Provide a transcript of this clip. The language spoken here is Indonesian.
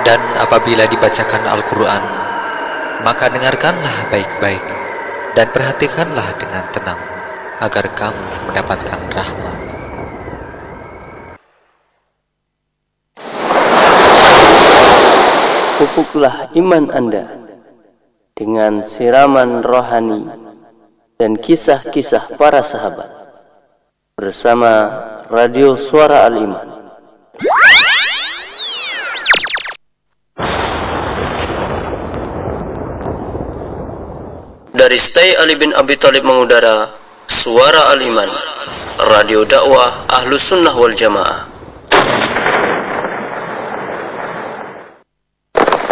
Dan apabila dibacakan Al-Quran, maka dengarkanlah baik-baik dan perhatikanlah dengan tenang, agar kamu mendapatkan rahmat. Pupuklah iman Anda dengan siraman rohani dan kisah-kisah para sahabat bersama Radio Suara Al-Iman. Dari Stay Ali bin Abi Thalib mengudara Suara Al-Iman, radio dakwah Ahlus Sunnah wal Jamaah.